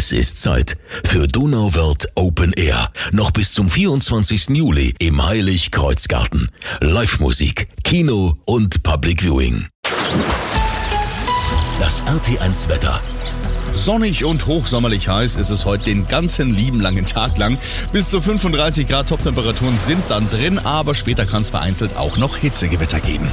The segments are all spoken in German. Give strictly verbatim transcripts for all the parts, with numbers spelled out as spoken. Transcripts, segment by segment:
Es ist Zeit für Donauwörth Open Air. Noch bis zum vierundzwanzigsten Juli im Heilig-Kreuz-Garten. Live-Musik, Kino und Public Viewing. Das R T eins Wetter. Sonnig und hochsommerlich heiß ist es heute den ganzen lieben langen Tag lang. Bis zu fünfunddreißig Grad Toptemperaturen sind dann drin, aber später kann es vereinzelt auch noch Hitzegewitter geben.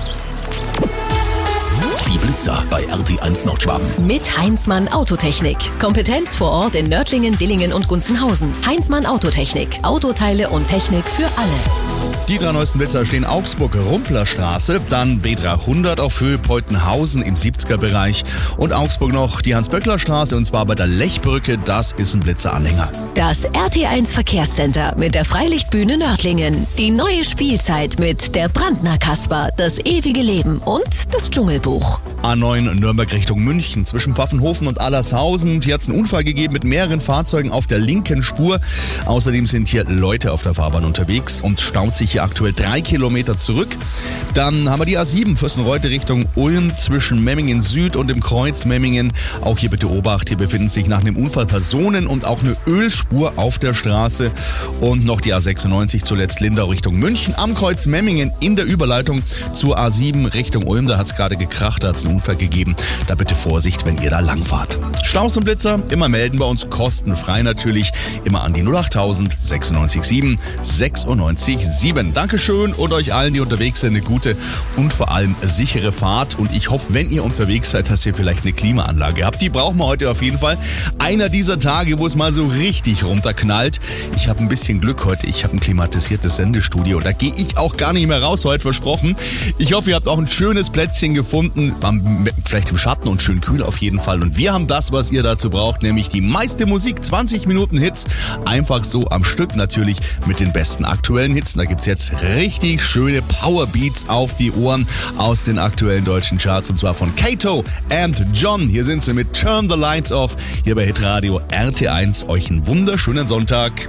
Die Blitzer bei R T eins Nordschwaben. Mit Heinzmann Autotechnik. Kompetenz vor Ort in Nördlingen, Dillingen und Gunzenhausen. Heinzmann Autotechnik. Autoteile und Technik für alle. Die drei neuesten Blitzer stehen Augsburg Rumplerstraße, dann B dreihundert auf Höhe Peutenhausen im siebziger Bereich und Augsburg noch die Hans-Böckler-Straße und zwar bei der Lechbrücke, das ist ein Blitzeranhänger. Das R T eins Verkehrscenter mit der Freilichtbühne Nördlingen. Die neue Spielzeit mit der Brandner Kasper, das ewige Leben und das Dschungelbuch. A neun Nürnberg Richtung München zwischen Pfaffenhofen und Allershausen. Hier hat es einen Unfall gegeben mit mehreren Fahrzeugen auf der linken Spur. Außerdem sind hier Leute auf der Fahrbahn unterwegs und staut sich hier aktuell drei Kilometer zurück. Dann haben wir die A sieben Fürstenreute Richtung Ulm zwischen Memmingen Süd und dem Kreuz Memmingen. Auch hier bitte Obacht, hier befinden sich nach dem Unfall Personen und auch eine Ölspur auf der Straße. Und noch die A sechsundneunzig zuletzt Lindau Richtung München am Kreuz Memmingen in der Überleitung zur A sieben Richtung Ulm. Da hat es gerade gekracht, da hat es einen Unfall gegeben. Da bitte Vorsicht, wenn ihr da langfahrt. Staus und Blitzer, immer melden bei uns, kostenfrei natürlich. Immer an die null achttausend sechsundneunzig sieben sechsundneunzig sieben. Dankeschön und euch allen, die unterwegs sind, eine gute und vor allem sichere Fahrt. Und ich hoffe, wenn ihr unterwegs seid, dass ihr vielleicht eine Klimaanlage habt. Die brauchen wir heute auf jeden Fall. Einer dieser Tage, wo es mal so richtig runterknallt. Ich habe ein bisschen Glück heute. Ich habe ein klimatisiertes Sendestudio. Da gehe ich auch gar nicht mehr raus heute, versprochen. Ich hoffe, ihr habt auch ein schönes Plätzchen gefunden. Vielleicht im Schatten und schön kühl auf jeden Fall. Und wir haben das, was ihr dazu braucht, nämlich die meiste Musik, zwanzig Minuten Hits. Einfach so am Stück natürlich mit den besten aktuellen Hits. Da gibt es jetzt richtig schöne Powerbeats auf die Ohren aus den aktuellen deutschen Charts. Und zwar von Kato and John. Hier sind sie mit Turn the Lights Off. Hier bei Hitradio R T eins. Euch einen wunderschönen Sonntag.